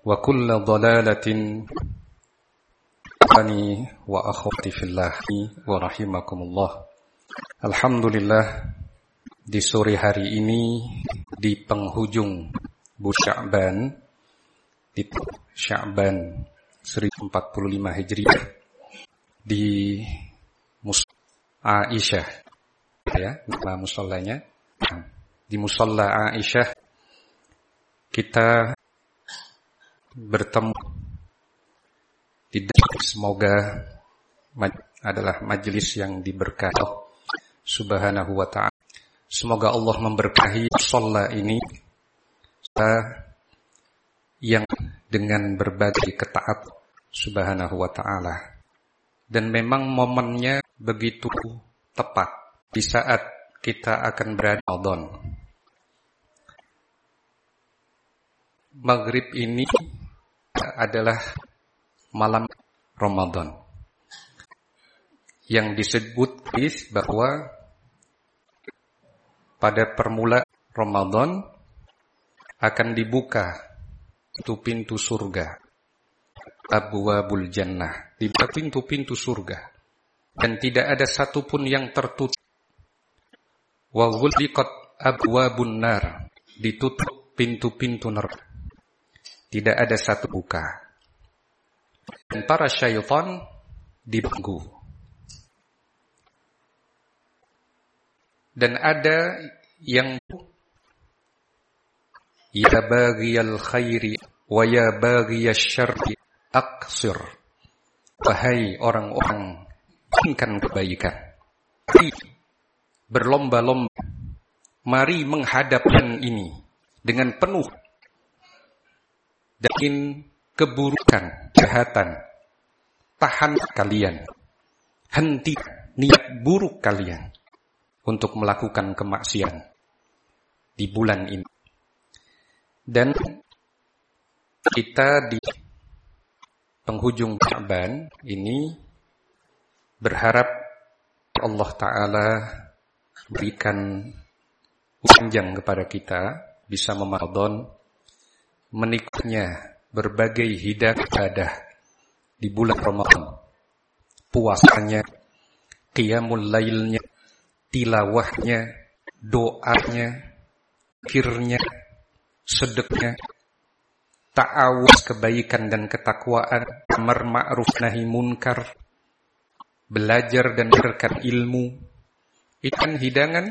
wa kulla dhalalatin ani wa akhwati fillahi wa rahimakumullah. Alhamdulillah, di sore hari ini di penghujung Sya'ban, di Sya'ban 1045 Hijriah, di Aisyah, ya, nama musallanya, di musalla Aisyah kita bertemu. Semoga adalah majelis yang diberkahi Allah Subhanahu wa ta'ala. Semoga Allah memberkahi musalla ini yang dengan berbagai ketaatan Subhanahu wa ta'ala. Dan memang momennya begitu tepat di saat kita akan berada di Ramadan. Maghrib ini adalah malam Ramadan yang disebut bahwa pada permulaan Ramadan akan dibuka pintu surga, abwabul jannah, dibuka pintu-pintu surga, dan tidak ada satupun yang tertutup. Wa ghulqat abwabun nar, ditutup pintu-pintu neraka, tidak ada satu buka. Dan para syaitan dibelenggu. Dan ada yang ya baghiyal khairi wa ya baghiyasy syarri aqsir. Wahai orang-orang inginkan kebaikan, berlomba-lomba, mari menghadapkan ini dengan penuh dan keburukan, kejahatan, tahan kalian, henti niat buruk kalian untuk melakukan kemaksiatan di bulan ini. Dan kita di penghujung Sya'ban ini berharap Allah Ta'ala berikan panjang kepada kita, bisa Ramadan, menikmatinya berbagai ibadah di bulan Ramadan, puasanya, qiyamul lailnya, tilawahnya, doanya, zikirnya, sedekahnya, ta'awuz kebaikan dan ketakwaan, amar ma'ruf nahi munkar, belajar dan mendengarkan ilmu. Itu kan hidangan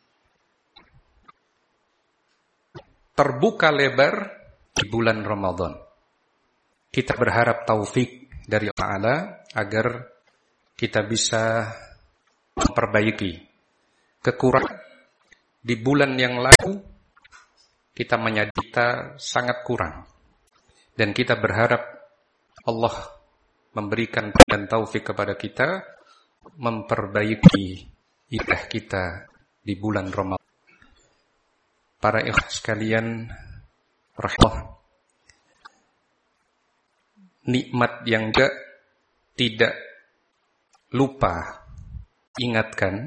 terbuka lebar di bulan Ramadan. Kita berharap taufik dari Allah Ta'ala agar kita bisa memperbaiki kekurangan. Di bulan yang lalu kita menyadari kita sangat kurang, dan kita berharap Allah memberikan dan taufik kepada kita memperbaiki ibadah kita di bulan Ramadan. Para ikhwan sekalian, rahmah, nikmat yang tidak lupa ingatkan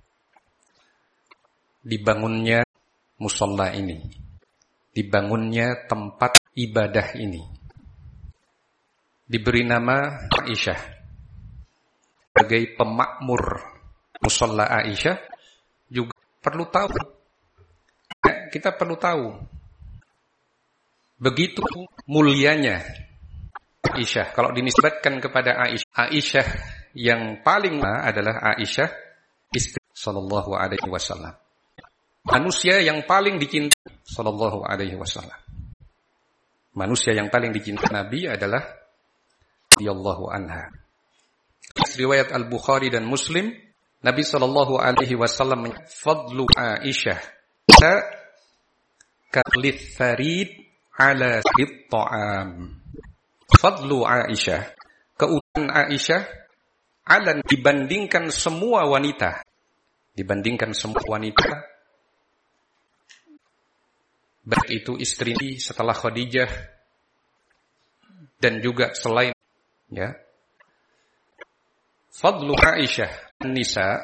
dibangunnya musalla ini, dibangunnya tempat ibadah ini. Diberi nama Aisyah sebagai pemakmur musalla Aisyah. Juga perlu tahu, kita perlu tahu begitu mulianya Aisyah. Kalau dinisbatkan kepada Aisyah yang paling adalah Aisyah istri sallallahu alaihi wasallam. Manusia yang paling dicintai sallallahu alaihi wasallam. Manusia yang paling dicintai Nabi adalah radhiyallahu anha. Riwayat Al-Bukhari dan Muslim, Nabi sallallahu alaihi wasallam fadlu Aisyah kalith farid ala ta'am. Fadlu Aisyah, keutamaan Aisyah, ala dibandingkan semua wanita. Dibandingkan semua wanita, baik itu istri setelah Khadijah dan juga selain, ya. Fadlu Aisyah nisa